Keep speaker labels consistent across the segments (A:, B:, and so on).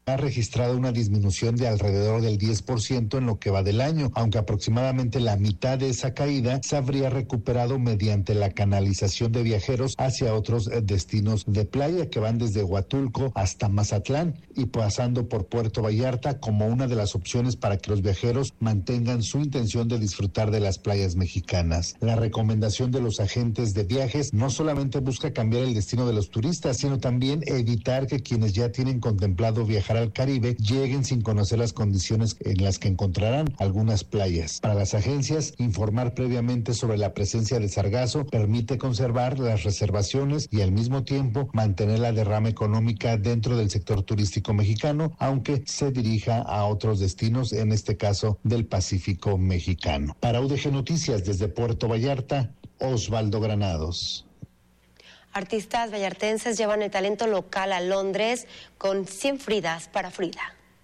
A: ha registrado una disminución de alrededor del 10% en lo que va del año, aunque aproximadamente la mitad de esa caída se habría recuperado mediante la canalización de viajeros hacia otros destinos de playa que van desde Huatulco hasta Mazatlán y pasando por Puerto Vallarta como una de las opciones para que los viajeros mantengan su intención de disfrutar de las playas mexicanas. La recomendación de los agentes de viajes no solamente busca cambiar el destino de los turistas, sino también evitar que quienes ya tienen contemplado viajar al Caribe lleguen sin conocer las condiciones en las que encontrarán algunas playas. Para las agencias, informar previamente sobre la presencia de sargazo permite conservar las reservaciones y al mismo tiempo mantener la derrama económica dentro del sector turístico mexicano, aunque se dirija a otros destinos, en este caso del Pacífico mexicano. Para UDG Noticias desde Puerto Vallarta, Osvaldo Granados.
B: Artistas vallartenses llevan el talento local a Londres con 100 Fridas para Frida.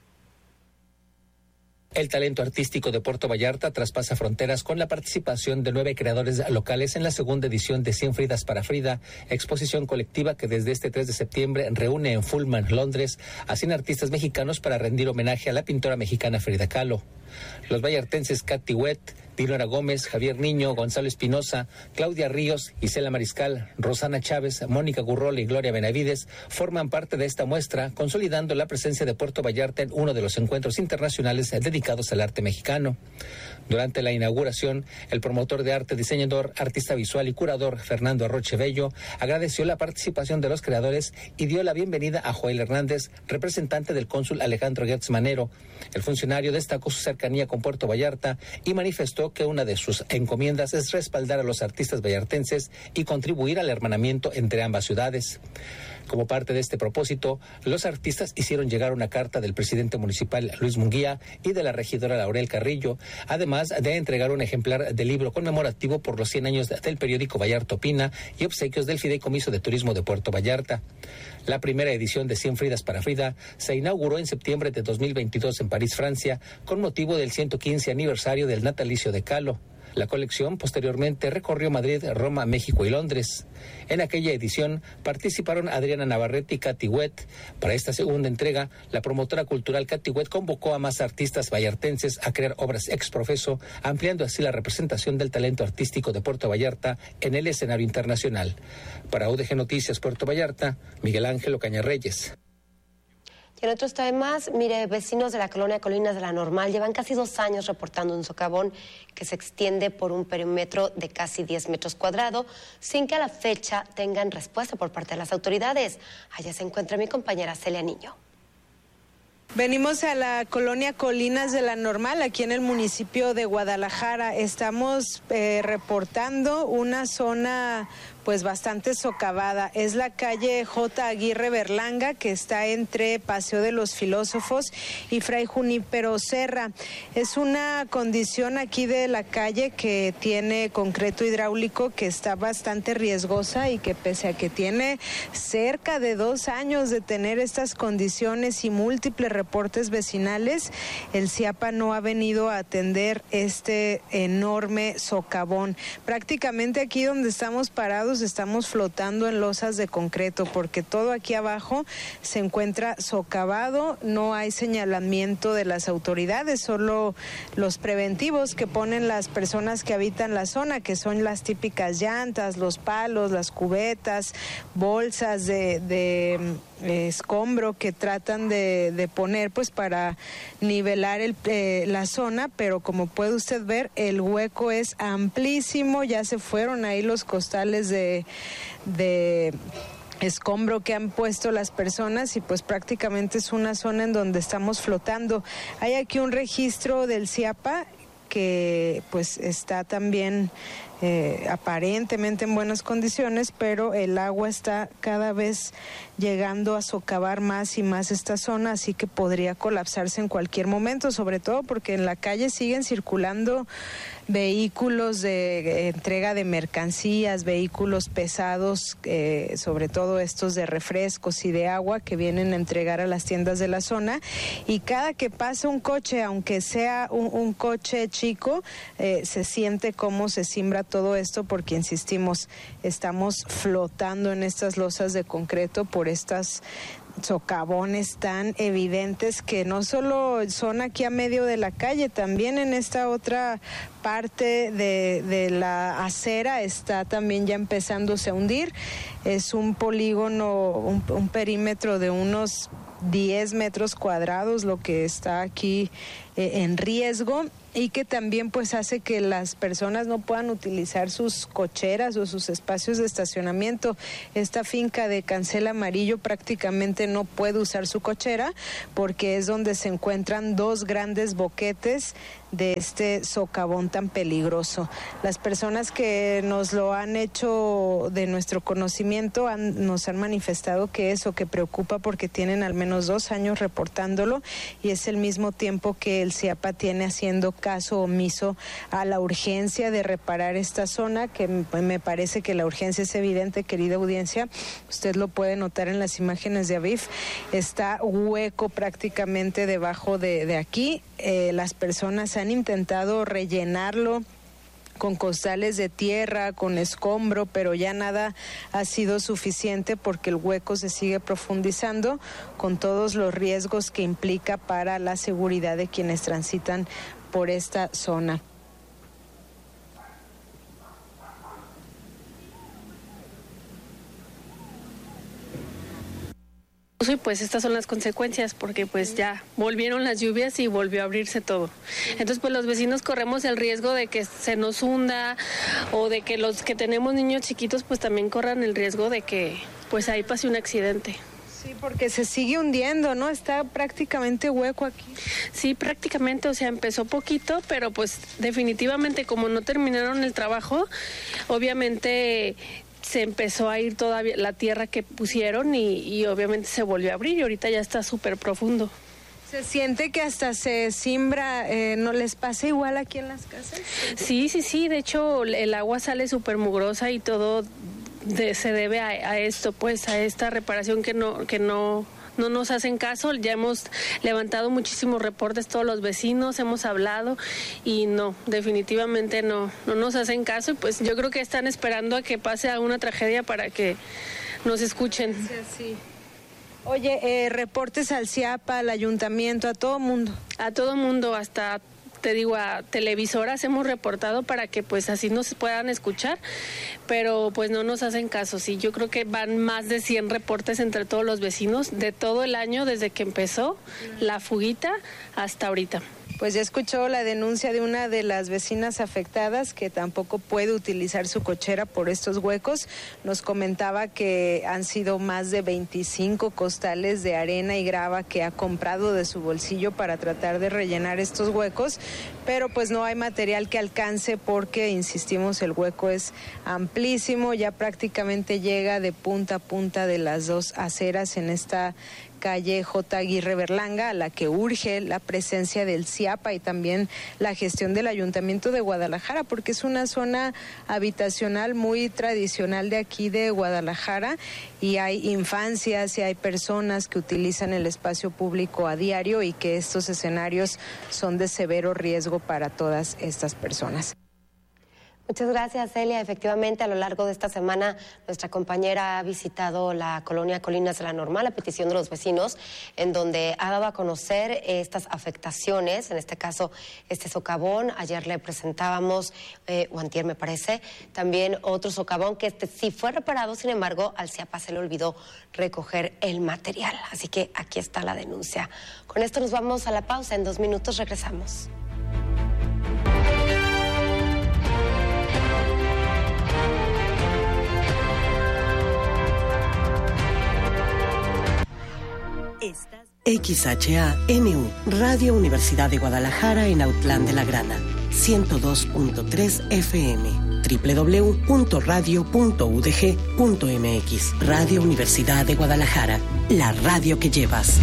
C: El talento artístico de Puerto Vallarta traspasa fronteras con la participación de 9 creadores locales en la segunda edición de 100 Fridas para Frida, exposición colectiva que desde este 3 de septiembre reúne en Fulham, Londres, a 100 artistas mexicanos para rendir homenaje a la pintora mexicana Frida Kahlo. Los vallartenses Katy Wet, Dinora Gómez, Javier Niño, Gonzalo Espinosa, Claudia Ríos, Isela Mariscal, Rosana Chávez, Mónica Gurrola y Gloria Benavides forman parte de esta muestra, consolidando la presencia de Puerto Vallarta en uno de los encuentros internacionales dedicados al arte mexicano. Durante la inauguración, el promotor de arte, diseñador, artista visual y curador Fernando Arroche Bello agradeció la participación de los creadores y dio la bienvenida a Joel Hernández, representante del cónsul Alejandro Gertz Manero. El funcionario destacó su cercanía con Puerto Vallarta y manifestó que una de sus encomiendas es respaldar a los artistas vallartenses y contribuir al hermanamiento entre ambas ciudades. Como parte de este propósito, los artistas hicieron llegar una carta del presidente municipal Luis Munguía y de la regidora Laurel Carrillo, además de entregar un ejemplar del libro conmemorativo por los 100 años del periódico Vallarta Opina y obsequios del Fideicomiso de Turismo de Puerto Vallarta. La primera edición de 100 Fridas para Frida se inauguró en septiembre de 2022 en París, Francia, con motivo del 115 aniversario del natalicio de Kahlo. La colección posteriormente recorrió Madrid, Roma, México y Londres. En aquella edición participaron Adriana Navarrete y Katy Wet. Para esta segunda entrega, la promotora cultural Katy Wet convocó a más artistas vallartenses a crear obras ex profeso, ampliando así la representación del talento artístico de Puerto Vallarta en el escenario internacional. Para UDG Noticias Puerto Vallarta, Miguel Ángel Ocaña Reyes.
B: Y en otros temas, mire, vecinos de la colonia Colinas de la Normal llevan casi 2 años reportando un socavón que se extiende por un perímetro de casi 10 metros cuadrados, sin que a la fecha tengan respuesta por parte de las autoridades. Allá se encuentra mi compañera Celia Niño.
D: Venimos a la colonia Colinas de la Normal, aquí en el municipio de Guadalajara. Estamos reportando una zona pues bastante socavada. Es la calle J. Aguirre Berlanga, que está entre Paseo de los Filósofos y Fray Junípero Serra. Es una condición aquí de la calle que tiene concreto hidráulico, que está bastante riesgosa y que pese a que tiene cerca de 2 años de tener estas condiciones y múltiples reportes vecinales, el CIAPA no ha venido a atender este enorme socavón. Prácticamente aquí donde estamos parados estamos flotando en losas de concreto, porque todo aquí abajo se encuentra socavado, no hay señalamiento de las autoridades, solo los preventivos que ponen las personas que habitan la zona, que son las típicas llantas, los palos, las cubetas, bolsas de escombro que tratan de poner pues para nivelar la zona, pero como puede usted ver, el hueco es amplísimo, ya se fueron ahí los costales de escombro que han puesto las personas y pues prácticamente es una zona en donde estamos flotando. Hay aquí un registro del CIAPA que pues está también aparentemente en buenas condiciones, pero el agua está cada vez llegando a socavar más y más esta zona, así que podría colapsarse en cualquier momento, sobre todo porque en la calle siguen circulando vehículos de entrega de mercancías, vehículos pesados, sobre todo estos de refrescos y de agua que vienen a entregar a las tiendas de la zona, y cada que pasa un coche, aunque sea un coche chico, se siente cómo se simbra todo esto, porque insistimos, estamos flotando en estas losas de concreto por estas socavones tan evidentes que no solo son aquí a medio de la calle, también en esta otra parte de la acera está también ya empezándose a hundir. Es un polígono, un perímetro de unos 10 metros cuadrados lo que está aquí en riesgo, y que también pues hace que las personas no puedan utilizar sus cocheras o sus espacios de estacionamiento. Esta finca de Cancel Amarillo prácticamente no puede usar su cochera porque es donde se encuentran dos grandes boquetes de este socavón tan peligroso. Las personas que nos lo han hecho de nuestro conocimiento nos han manifestado que eso que preocupa porque tienen al menos 2 años reportándolo, y es el mismo tiempo que el CIAPA tiene haciendo caso omiso a la urgencia de reparar esta zona, que me parece que la urgencia es evidente, querida audiencia. Usted lo puede notar en las imágenes de Aviv, está hueco prácticamente debajo de aquí. Las personas han intentado rellenarlo con costales de tierra, con escombro, pero ya nada ha sido suficiente porque el hueco se sigue profundizando con todos los riesgos que implica para la seguridad de quienes transitan por esta zona.
E: Y pues estas son las consecuencias, porque pues ya volvieron las lluvias y volvió a abrirse todo. Entonces pues los vecinos corremos el riesgo de que se nos hunda, o de que los que tenemos niños chiquitos pues también corran el riesgo de que pues ahí pase un accidente.
D: Sí, porque se sigue hundiendo, ¿no? Está prácticamente hueco aquí.
E: Sí, prácticamente, o sea, empezó poquito, pero pues definitivamente como no terminaron el trabajo, obviamente se empezó a ir todavía la tierra que pusieron y obviamente se volvió a abrir y ahorita ya está súper profundo.
D: ¿Se siente que hasta se simbra? ¿No les pasa igual aquí en las casas?
E: Sí, de hecho el agua sale súper mugrosa y todo se debe a esto, pues a esta reparación que no nos hacen caso. Ya hemos levantado muchísimos reportes, todos los vecinos hemos hablado y no, definitivamente no nos hacen caso, y pues yo creo que están esperando a que pase alguna tragedia para que nos escuchen.
D: Sí. Oye, reportes al CIAPA, al ayuntamiento, a todo mundo.
E: A todo mundo, hasta te digo, a televisoras hemos reportado para que pues así nos puedan escuchar, pero pues no nos hacen caso. Sí, yo creo que van más de 100 reportes entre todos los vecinos de todo el año, desde que empezó la fuguita hasta ahorita.
D: Pues ya escuchó la denuncia de una de las vecinas afectadas, que tampoco puede utilizar su cochera por estos huecos. Nos comentaba que han sido más de 25 costales de arena y grava que ha comprado de su bolsillo para tratar de rellenar estos huecos, pero pues no hay material que alcance porque, insistimos, el hueco es amplísimo, ya prácticamente llega de punta a punta de las dos aceras en esta calle J. Aguirre Berlanga, a la que urge la presencia del CIAPA y también la gestión del Ayuntamiento de Guadalajara, porque es una zona habitacional muy tradicional de aquí de Guadalajara, y hay infancias y hay personas que utilizan el espacio público a diario, y que estos escenarios son de severo riesgo para todas estas personas.
B: Muchas gracias, Celia. Efectivamente, a lo largo de esta semana, nuestra compañera ha visitado la colonia Colinas de la Normal a petición de los vecinos, en donde ha dado a conocer estas afectaciones, en este caso, este socavón. Ayer le presentábamos, o antier me parece, también otro socavón que sí fue reparado, sin embargo, al CIAPA se le olvidó recoger el material. Así que aquí está la denuncia. Con esto nos vamos a la pausa. En 2 minutos regresamos.
F: XHANU, Radio Universidad de Guadalajara en Autlán de la Grana, 102.3 FM, www.radio.udg.mx. Radio Universidad de Guadalajara, la radio que llevas.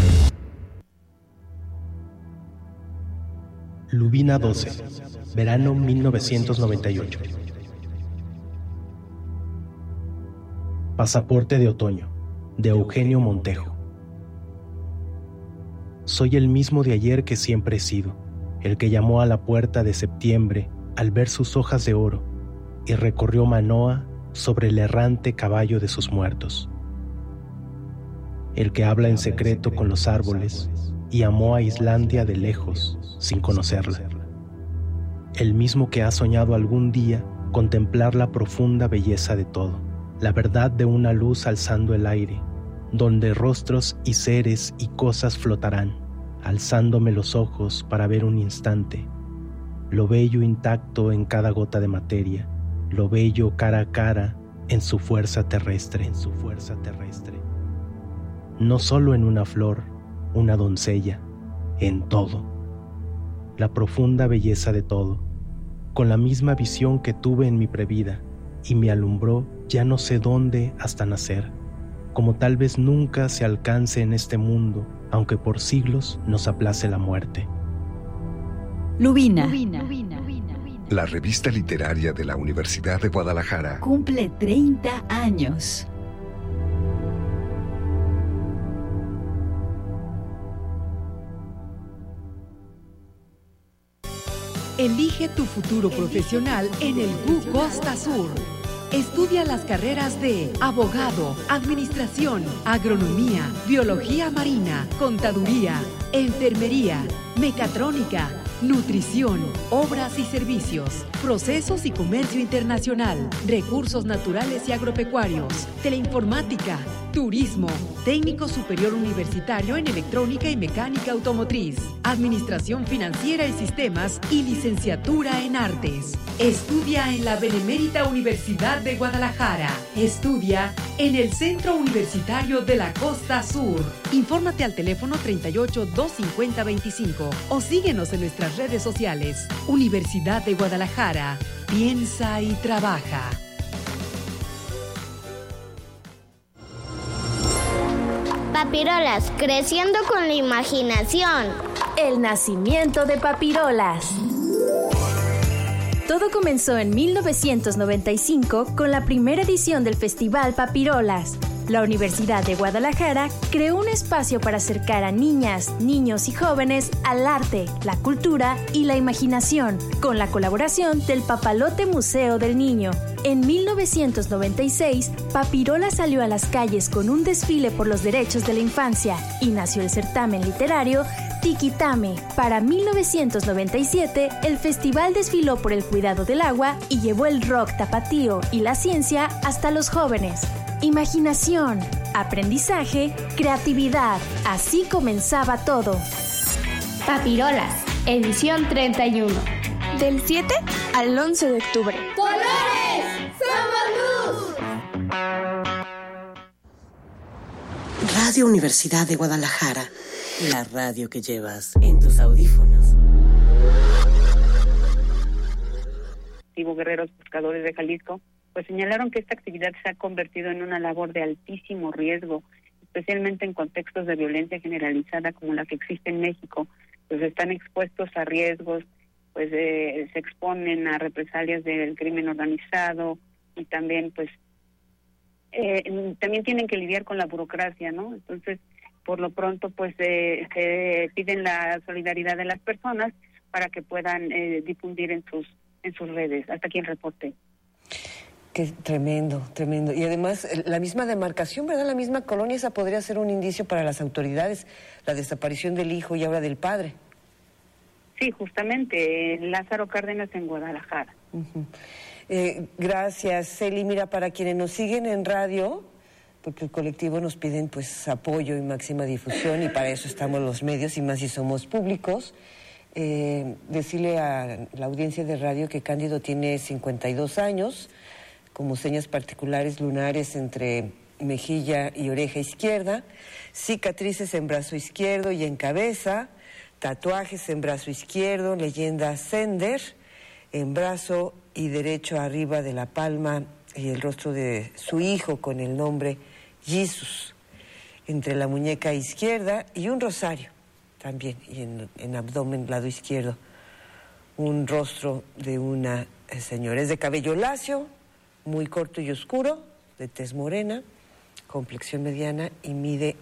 G: Lubina 12, verano 1998. Pasaporte de otoño, de Eugenio Montejo. Soy el mismo de ayer que siempre he sido, el que llamó a la puerta de septiembre al ver sus hojas de oro y recorrió Manoa sobre el errante caballo de sus muertos. el que habla en secreto con los árboles y amó a Islandia de lejos, sin conocerla. El mismo que ha soñado algún día contemplar la profunda belleza de todo, la verdad de una luz alzando el aire, donde rostros y seres y cosas flotarán, alzándome los ojos para ver un instante, lo bello intacto en cada gota de materia, lo bello cara a cara en su fuerza terrestre, No solo en una flor, una doncella, en todo. La profunda belleza de todo, con la misma visión que tuve en mi previda, y me alumbró ya no sé dónde hasta nacer, como tal vez nunca se alcance en este mundo, aunque por siglos nos aplace la muerte.
H: Lubina.
I: La revista literaria de la Universidad de Guadalajara
H: Cumple 30 años.
J: Elige tu futuro profesional en el GU Costa Sur. Estudia las carreras de abogado, administración, agronomía, biología marina, contaduría, enfermería, mecatrónica, nutrición, obras y servicios, procesos y comercio internacional, recursos naturales y agropecuarios, teleinformática, turismo, técnico superior universitario en electrónica y mecánica automotriz, administración financiera y sistemas y licenciatura en artes. Estudia en la Benemérita Universidad de Guadalajara. Estudia en el Centro Universitario de la Costa Sur. Infórmate al teléfono 38 250 25 o síguenos en nuestras redes sociales. Universidad de Guadalajara. Piensa y trabaja.
K: Papirolas, creciendo con la imaginación.
L: El nacimiento de Papirolas. Todo comenzó en 1995 con la primera edición del Festival Papirolas. La Universidad de Guadalajara creó un espacio para acercar a niñas, niños y jóvenes al arte, la cultura y la imaginación, con la colaboración del Papalote Museo del Niño. En 1996, Papirolas salió a las calles con un desfile por los derechos de la infancia y nació el certamen literario Tiquitame. Para 1997, el festival desfiló por el cuidado del agua y llevó el rock tapatío y la ciencia hasta los jóvenes. Imaginación, aprendizaje, creatividad. Así comenzaba todo.
K: Papirolas, edición 31.
L: Del 7 al 11 de octubre.
K: ¡Colores! ¡Somos luz!
F: Radio Universidad de Guadalajara. La radio que llevas en tus audífonos.
M: Guerreros Pescadores de Jalisco, pues señalaron que esta actividad se ha convertido en una labor de altísimo riesgo, especialmente en contextos de violencia generalizada como la que existe en México, pues están expuestos a riesgos, pues se exponen a represalias del crimen organizado y también pues también tienen que lidiar con la burocracia, ¿no? Entonces, por lo pronto, pues se piden la solidaridad de las personas para que puedan difundir en sus redes. Hasta aquí el reporte.
N: Qué tremendo. Y además, la misma demarcación, ¿verdad? La misma colonia, esa podría ser un indicio para las autoridades, la desaparición del hijo y ahora del padre.
M: Sí, justamente, Lázaro Cárdenas en Guadalajara.
N: Uh-huh. Gracias, Celi. Mira, para quienes nos siguen en radio, porque el colectivo nos piden pues apoyo y máxima difusión, y para eso estamos los medios, y más si somos públicos, decirle a la audiencia de radio que Cándido tiene 52 años, como señas particulares lunares entre mejilla y oreja izquierda, cicatrices en brazo izquierdo y en cabeza, tatuajes en brazo izquierdo, leyenda Sender, en brazo y derecho arriba de la palma y el rostro de su hijo con el nombre Jesús, entre la muñeca izquierda, y un rosario también, y en abdomen lado izquierdo, un rostro de una señora. Es de cabello lacio, muy corto y oscuro, de tez morena, complexión mediana, y mide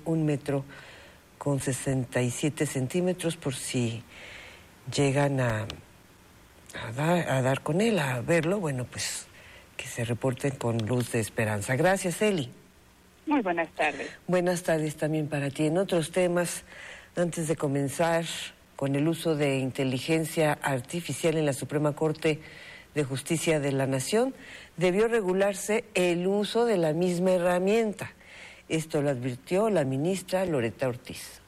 N: 1,67 m, por si llegan a dar con él, a verlo, bueno, pues que se reporten con luz de esperanza. Gracias, Eli.
M: Muy buenas tardes.
N: Buenas tardes también para ti. En otros temas, antes de comenzar con el uso de inteligencia artificial en la Suprema Corte de Justicia de la Nación, debió regularse el uso de la misma herramienta. Esto lo advirtió la ministra Loretta Ortiz.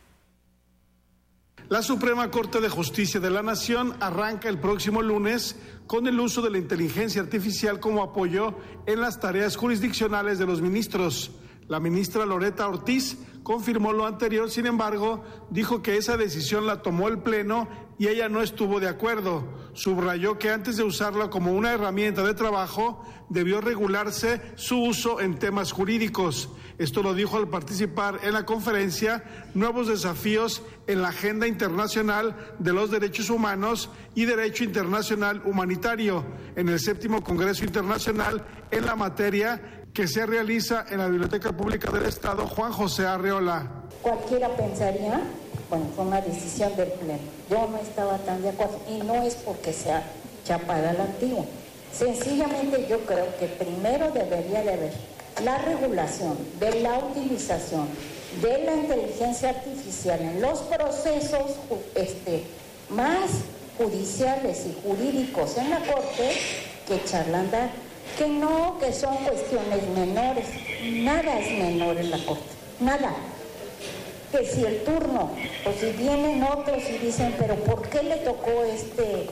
O: La Suprema Corte de Justicia de la Nación arranca el próximo lunes con el uso de la inteligencia artificial como apoyo en las tareas jurisdiccionales de los ministros. La ministra Loretta Ortiz confirmó lo anterior, sin embargo, dijo que esa decisión la tomó el Pleno y ella no estuvo de acuerdo. Subrayó que antes de usarla como una herramienta de trabajo, debió regularse su uso en temas jurídicos. Esto lo dijo al participar en la conferencia Nuevos Desafíos en la Agenda Internacional de los Derechos Humanos y Derecho Internacional Humanitario, en el 7º Congreso Internacional en la materia, que se realiza en la Biblioteca Pública del Estado Juan José Arreola.
P: Cualquiera pensaría, bueno, fue una decisión del Pleno. Yo no estaba tan de acuerdo, y no es porque sea chapada la antigua. Sencillamente yo creo que primero debería de haber la regulación de la utilización de la inteligencia artificial en los procesos más judiciales y jurídicos en la Corte, que echarla a andar. Que no, que son cuestiones menores. Nada es menor en la Corte, nada. Que si el turno, o si vienen otros y dicen, pero ¿por qué le tocó este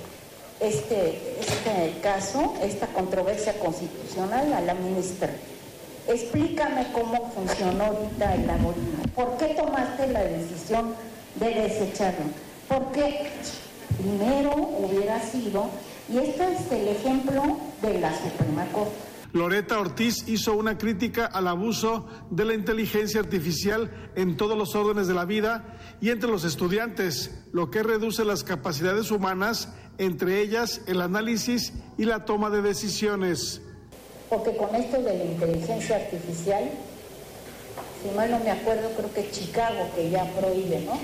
P: caso, esta controversia constitucional a la ministra? Explícame cómo funcionó ahorita el algoritmo. ¿Por qué tomaste la decisión de desecharlo? Porque primero hubiera sido, y este es el ejemplo de la Suprema Corte.
O: Loretta Ortiz hizo una crítica al abuso de la inteligencia artificial en todos los órdenes de la vida y entre los estudiantes, lo que reduce las capacidades humanas, entre ellas el análisis y la toma de decisiones.
P: Porque con esto de la inteligencia artificial, si mal no me acuerdo, creo que es Chicago que ya prohíbe, ¿no?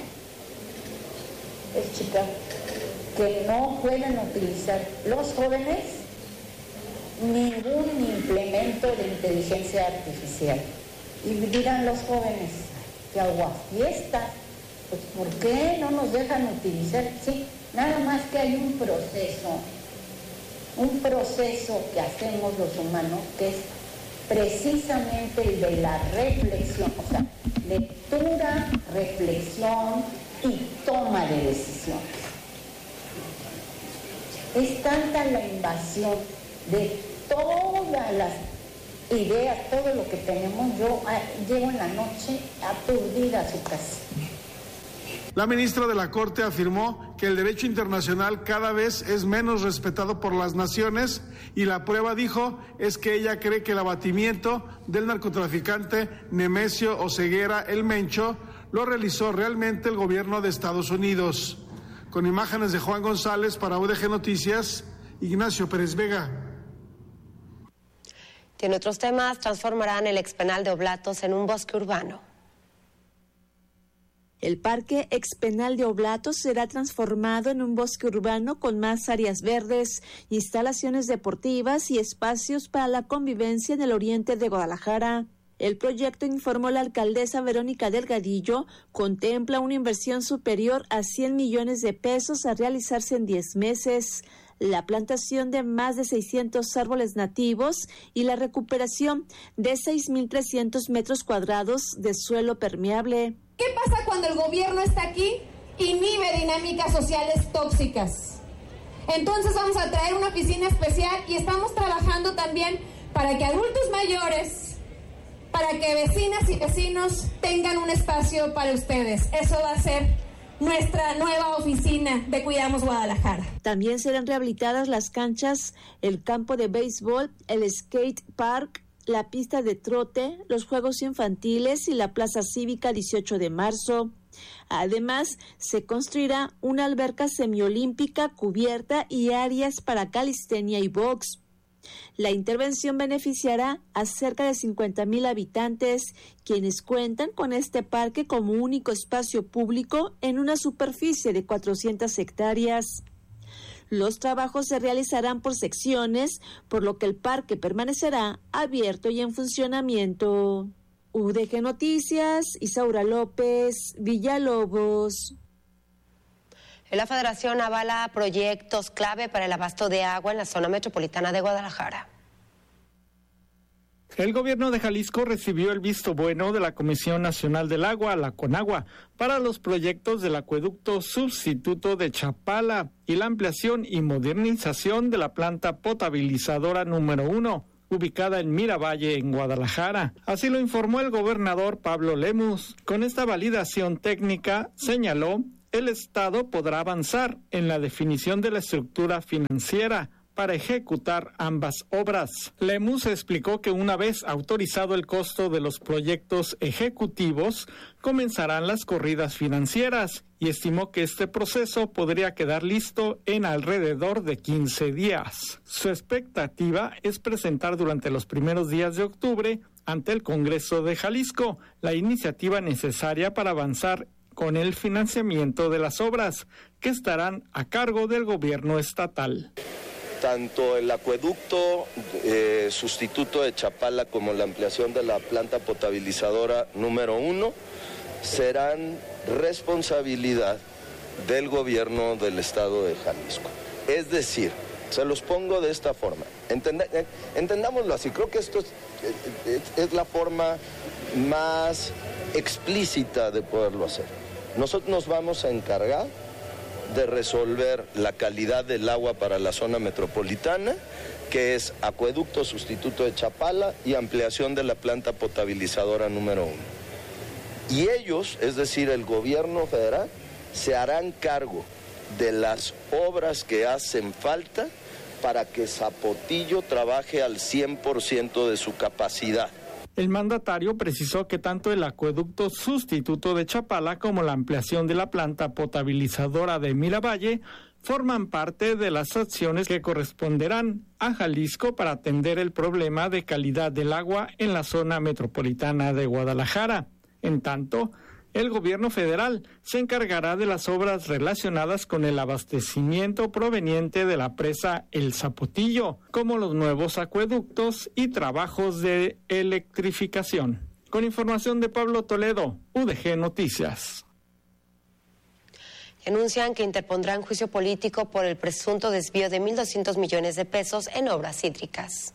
P: Es Chicago. Que no pueden utilizar los jóvenes ningún implemento de inteligencia artificial. Y dirán los jóvenes, que aguafiesta, pues ¿por qué no nos dejan utilizar? Sí, nada más que hay un proceso que hacemos los humanos, que es precisamente el de la reflexión, o sea, lectura, reflexión y toma de decisiones. Es tanta la invasión de todas las ideas, todo lo que tenemos. Yo llego en la noche aturdida a su casa.
O: La ministra de la Corte afirmó que el derecho internacional cada vez es menos respetado por las naciones y la prueba, dijo, es que ella cree que el abatimiento del narcotraficante Nemesio Oseguera El Mencho lo realizó realmente el gobierno de Estados Unidos. Con imágenes de Juan González para UDG Noticias, Ignacio Pérez Vega.
B: En otros temas, transformarán el expenal de Oblatos en un bosque urbano.
Q: El Parque Expenal de Oblatos será transformado en un bosque urbano con más áreas verdes, instalaciones deportivas y espacios para la convivencia en el oriente de Guadalajara. El proyecto, informó la alcaldesa Verónica Delgadillo, contempla una inversión superior a 100 millones de pesos a realizarse en 10 meses, la plantación de más de 600 árboles nativos y la recuperación de 6.300 metros cuadrados de suelo permeable.
R: ¿Qué pasa cuando el gobierno está aquí? Inhibe dinámicas sociales tóxicas. Entonces vamos a traer una oficina especial y estamos trabajando también para que adultos mayores, para que vecinas y vecinos tengan un espacio para ustedes. Eso va a ser nuestra nueva oficina de Cuidamos Guadalajara.
Q: También serán rehabilitadas las canchas, el campo de béisbol, el skate park, la pista de trote, los juegos infantiles y la plaza cívica 18 de marzo. Además, se construirá una alberca semiolímpica cubierta y áreas para calistenia y box. La intervención beneficiará a cerca de 50,000 habitantes, quienes cuentan con este parque como único espacio público en una superficie de 400 hectáreas. Los trabajos se realizarán por secciones, por lo que el parque permanecerá abierto y en funcionamiento. UDG Noticias, Isaura López, Villalobos.
B: La Federación avala proyectos clave para el abasto de agua en la zona metropolitana de Guadalajara.
S: El gobierno de Jalisco recibió el visto bueno de la Comisión Nacional del Agua, la CONAGUA, para los proyectos del acueducto sustituto de Chapala y la ampliación y modernización de la planta potabilizadora número 1, ubicada en Miravalle, en Guadalajara. Así lo informó el gobernador Pablo Lemus. Con esta validación técnica, señaló, el Estado podrá avanzar en la definición de la estructura financiera para ejecutar ambas obras. Lemus explicó que una vez autorizado el costo de los proyectos ejecutivos, comenzarán las corridas financieras y estimó que este proceso podría quedar listo en alrededor de 15 días. Su expectativa es presentar durante los primeros días de octubre ante el Congreso de Jalisco la iniciativa necesaria para avanzar con el financiamiento de las obras, que estarán a cargo del gobierno estatal.
T: Tanto el acueducto sustituto de Chapala como la ampliación de la planta potabilizadora número 1 serán responsabilidad del gobierno del estado de Jalisco. Es decir, se los pongo de esta forma, entendámoslo así, creo que esto es la forma más explícita de poderlo hacer. Nosotros nos vamos a encargar de resolver la calidad del agua para la zona metropolitana, que es acueducto sustituto de Chapala y ampliación de la planta potabilizadora número 1. Y ellos, es decir, el gobierno federal, se harán cargo de las obras que hacen falta para que Zapotillo trabaje al 100% de su capacidad.
S: El mandatario precisó que tanto el acueducto sustituto de Chapala como la ampliación de la planta potabilizadora de Miravalle forman parte de las acciones que corresponderán a Jalisco para atender el problema de calidad del agua en la zona metropolitana de Guadalajara. En tanto, el gobierno federal se encargará de las obras relacionadas con el abastecimiento proveniente de la presa El Zapotillo, como los nuevos acueductos y trabajos de electrificación. Con información de Pablo Toledo, UDG Noticias.
B: Anuncian que interpondrán juicio político por el presunto desvío de 1.200 millones de pesos en obras hídricas.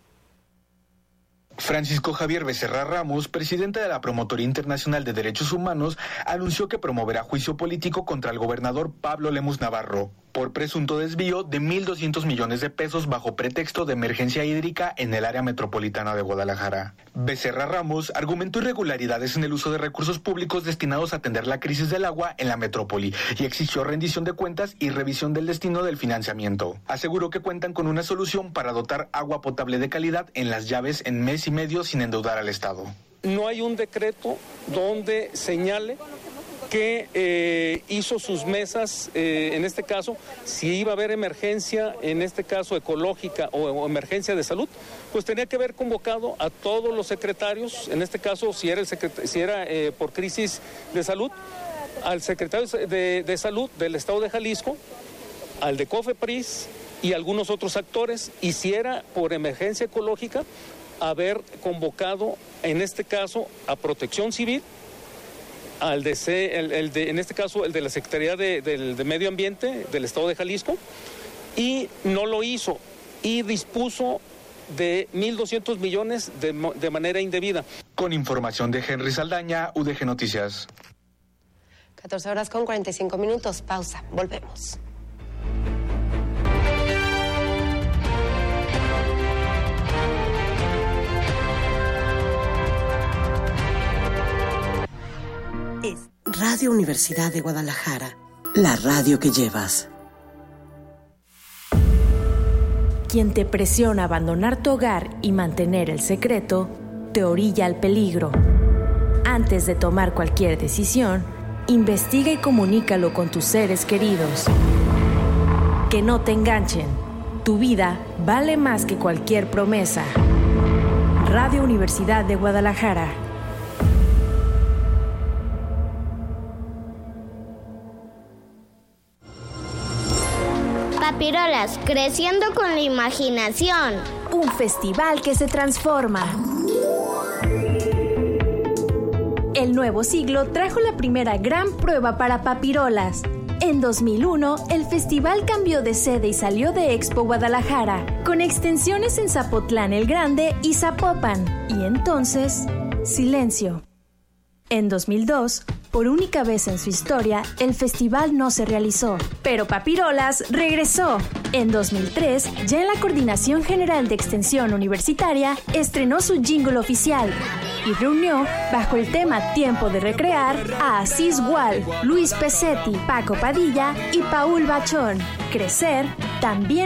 U: Francisco Javier Becerra Ramos, presidente de la Promotoría Internacional de Derechos Humanos, anunció que promoverá juicio político contra el gobernador Pablo Lemus Navarro por presunto desvío de 1.200 millones de pesos bajo pretexto de emergencia hídrica en el área metropolitana de Guadalajara. Becerra Ramos argumentó irregularidades en el uso de recursos públicos destinados a atender la crisis del agua en la metrópoli y exigió rendición de cuentas y revisión del destino del financiamiento. Aseguró que cuentan con una solución para dotar agua potable de calidad en las llaves en mes y medio sin endeudar al Estado.
V: No hay un decreto donde señale que hizo sus mesas, en este caso, si iba a haber emergencia, en este caso ecológica o emergencia de salud, pues tenía que haber convocado a todos los secretarios, en este caso, si era por crisis de salud, al secretario de Salud del Estado de Jalisco, al de COFEPRIS y algunos otros actores, y si era por emergencia ecológica, haber convocado, en este caso, a Protección Civil, en este caso el de la Secretaría de Medio Ambiente del Estado de Jalisco, y no lo hizo y dispuso de 1.200 millones de manera indebida.
U: Con información de Henry Saldaña, UDG Noticias.
B: 14:45, pausa, volvemos.
F: Radio Universidad de Guadalajara, la radio que llevas.
L: Quien te presiona a abandonar tu hogar y mantener el secreto, te orilla al peligro. Antes de tomar cualquier decisión, investiga y comunícalo con tus seres queridos. Que no te enganchen. Tu vida vale más que cualquier promesa. Radio Universidad de Guadalajara.
K: Papirolas, creciendo con la imaginación.
L: Un festival que se transforma. El nuevo siglo trajo la primera gran prueba para papirolas. En 2001, el festival cambió de sede y salió de Expo Guadalajara, con extensiones en Zapotlán el Grande y Zapopan. Y entonces, silencio. En 2002, por única vez en su historia, el festival no se realizó, pero Papirolas regresó. En 2003, ya en la Coordinación General de Extensión Universitaria, estrenó su jingle oficial y reunió, bajo el tema Tiempo de Recrear, a Asís Gual, Luis Pesetti, Paco Padilla y Paul Bachón. Crecer también